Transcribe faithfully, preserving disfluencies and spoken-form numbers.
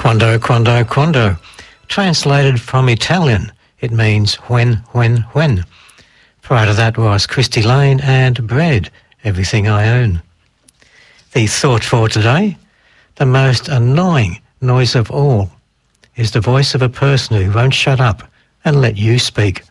Quando, quando, quando. Translated from Italian, it means when, when, when. Prior to that was Christy Lane and Bread, Everything I Own. The thought for today, the most annoying noise of all is the voice of a person who won't shut up and let you speak.